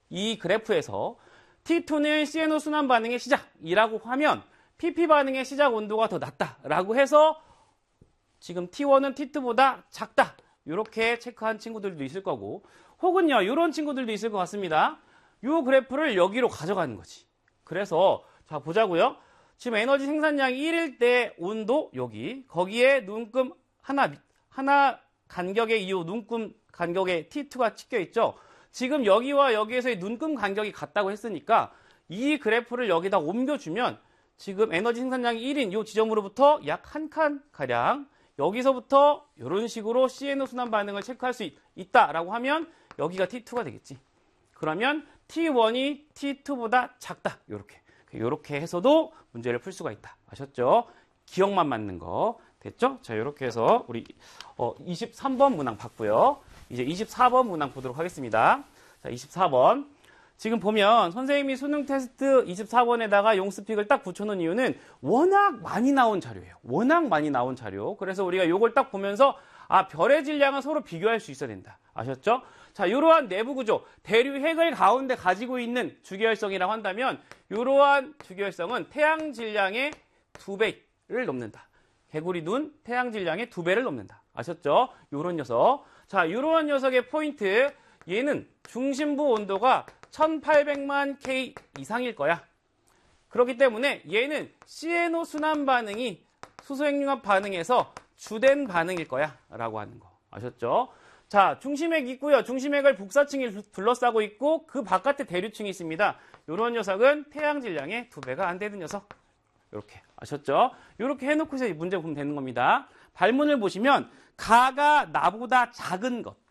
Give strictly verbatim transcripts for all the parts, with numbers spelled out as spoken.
이 그래프에서 티 투는 씨엔오 순환 반응의 시작이라고 하면 피피 반응의 시작 온도가 더 낮다라고 해서 지금 티 원은 티 투보다 작다. 이렇게 체크한 친구들도 있을 거고, 혹은요, 이런 친구들도 있을 것 같습니다. 이 그래프를 여기로 가져가는 거지. 그래서 자 보자고요. 지금 에너지 생산량이 일일 때 온도 여기, 거기에 눈금 하나 하나 간격의 이 눈금 간격에 티 투가 찍혀 있죠. 지금 여기와 여기에서의 눈금 간격이 같다고 했으니까 이 그래프를 여기다 옮겨주면 지금 에너지 생산량이 일인 이 지점으로부터 약 한 칸 가량, 여기서부터 이런 식으로 씨엔오 순환 반응을 체크할 수 있, 있다라고 하면 여기가 티 투가 되겠지. 그러면 티 원이 티 투보다 작다. 이렇게. 이렇게 해서도 문제를 풀 수가 있다. 아셨죠? 기억만 맞는 거. 됐죠? 자, 이렇게 해서 우리 어, 이십삼 번 문항 봤고요. 이제 이십사 번 문항 보도록 하겠습니다. 자, 이십사 번. 지금 보면 선생님이 수능 테스트 이십사 번에다가 용스픽을 딱 붙여놓은 이유는 워낙 많이 나온 자료예요. 워낙 많이 나온 자료. 그래서 우리가 이걸 딱 보면서 아, 별의 질량은 서로 비교할 수 있어야 된다. 아셨죠? 자, 이러한 내부 구조, 대류 핵을 가운데 가지고 있는 주기혈성이라고 한다면 이러한 주기혈성은 태양 질량의 두 배를 넘는다. 개구리 눈 태양 질량의 두 배를 넘는다. 아셨죠? 요런 녀석. 자, 이러한 녀석의 포인트, 얘는 중심부 온도가 천팔백만 K 이상일 거야. 그렇기 때문에 얘는 씨엔오 순환 반응이 수소핵융합 반응에서 주된 반응일 거야 라고 하는 거. 아셨죠? 자, 중심핵 있고요. 중심핵을 복사층이 둘러싸고 있고 그 바깥에 대류층이 있습니다. 이런 녀석은 태양 질량의 두 배가 안 되는 녀석. 이렇게. 아셨죠? 이렇게 해놓고서 문제 보면 되는 겁니다. 발문을 보시면 가가 나보다 작은 것.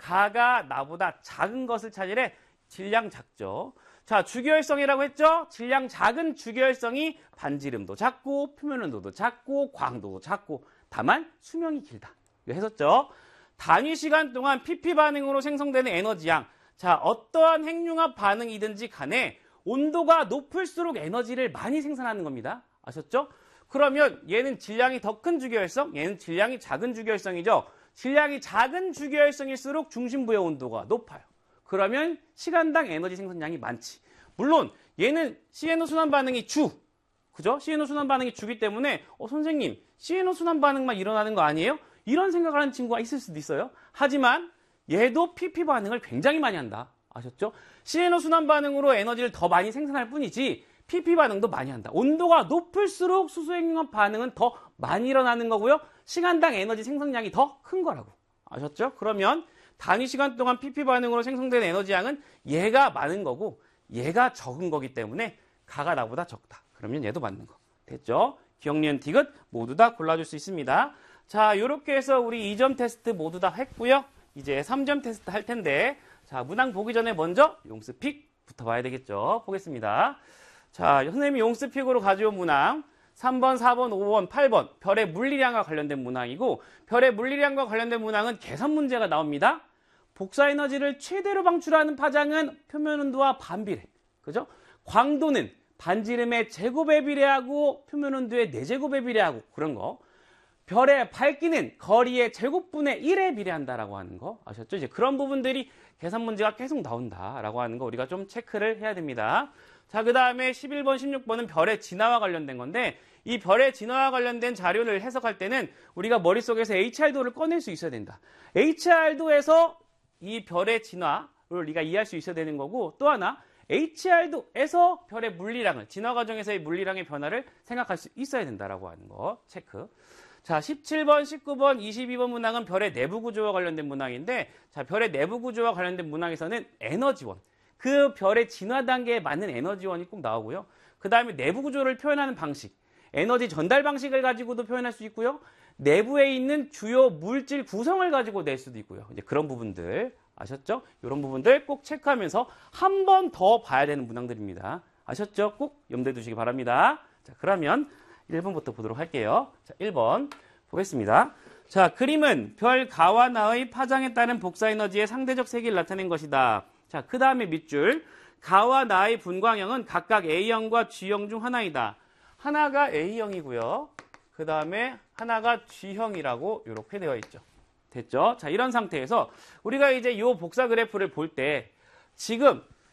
가가 나보다 작은 것을 찾으래. 질량 작죠. 자, 주기혈성이라고 했죠? 질량 작은 주기혈성이 반지름도 작고 표면 온도도 작고 광도도 작고 다만 수명이 길다. 이거 했었죠? 단위 시간 동안 피피 반응으로 생성되는 에너지양. 자, 어떠한 핵융합 반응이든지 간에 온도가 높을수록 에너지를 많이 생산하는 겁니다. 아셨죠? 그러면 얘는 질량이 더 큰 주기혈성, 얘는 질량이 작은 주기혈성이죠. 질량이 작은 주기혈성일수록 중심부의 온도가 높아요. 그러면 시간당 에너지 생산량이 많지. 물론 얘는 씨엔오 순환 반응이 주, 그죠? 씨엔오 순환 반응이 주기 때문에 어, 선생님, 씨엔오 순환 반응만 일어나는 거 아니에요? 이런 생각을 하는 친구가 있을 수도 있어요. 하지만 얘도 피피 반응을 굉장히 많이 한다. 아셨죠? 씨엔오 순환 반응으로 에너지를 더 많이 생산할 뿐이지 피피 반응도 많이 한다. 온도가 높을수록 수소핵융합 반응은 더 많이 일어나는 거고요. 시간당 에너지 생산량이 더 큰 거라고. 아셨죠? 그러면 단위 시간 동안 피피 반응으로 생성된 에너지 양은 얘가 많은 거고 얘가 적은 거기 때문에 가가 나보다 적다. 그러면 얘도 맞는 거. 됐죠? 기억, 니은, 디귿 모두 다 골라줄 수 있습니다. 자, 이렇게 해서 우리 이 점 테스트 모두 다 했고요. 이제 삼 점 테스트 할 텐데, 자, 문항 보기 전에 먼저 용스픽부터 봐야 되겠죠. 보겠습니다. 자, 선생님이 용스픽으로 가져온 문항 삼 번, 사 번, 오 번, 팔 번 별의 물리량과 관련된 문항이고, 별의 물리량과 관련된 문항은 계산 문제가 나옵니다. 복사 에너지를 최대로 방출하는 파장은 표면 온도와 반비례. 그죠? 광도는 반지름의 제곱에 비례하고 표면 온도의 네 제곱에 비례하고 그런 거. 별의 밝기는 거리의 제곱분의 일에 비례한다라고 하는 거. 아셨죠? 이제 그런 부분들이 계산 문제가 계속 나온다라고 하는 거 우리가 좀 체크를 해야 됩니다. 자, 그 다음에 십일 번, 십육 번은 별의 진화와 관련된 건데, 이 별의 진화와 관련된 자료를 해석할 때는 우리가 머릿속에서 에이치알도를 꺼낼 수 있어야 된다. 에이치알도에서 이 별의 진화를 우리가 이해할 수 있어야 되는 거고, 또 하나 에이치알도에서 별의 물리량을, 진화 과정에서의 물리량의 변화를 생각할 수 있어야 된다라고 하는 거 체크. 자, 십칠 번, 십구 번, 이십이 번 문항은 별의 내부 구조와 관련된 문항인데, 자, 별의 내부 구조와 관련된 문항에서는 에너지원, 그 별의 진화 단계에 맞는 에너지원이 꼭 나오고요. 그 다음에 내부 구조를 표현하는 방식, 에너지 전달 방식을 가지고도 표현할 수 있고요. 내부에 있는 주요 물질 구성을 가지고 낼 수도 있고요. 이제 그런 부분들 아셨죠? 이런 부분들 꼭 체크하면서 한 번 더 봐야 되는 문항들입니다. 아셨죠? 꼭 염두에 두시기 바랍니다. 자, 그러면 일 번부터 보도록 할게요. 자, 일 번 보겠습니다. 자, 그림은 별 가와 나의 파장에 따른 복사 에너지의 상대적 세기를 나타낸 것이다. 자, 그 다음에 밑줄. 가와 나의 분광형은 각각 A형과 G형 중 하나이다. 하나가 A형이고요. 그 다음에 하나가 G형이라고 이렇게 되어 있죠. 됐죠? 자, 이런 상태에서 우리가 이제 이 복사 그래프를 볼 때 지금